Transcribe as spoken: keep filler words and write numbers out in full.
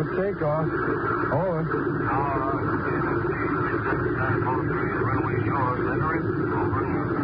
takeoff. Over. Now, uh, runway yours, enter it. Over.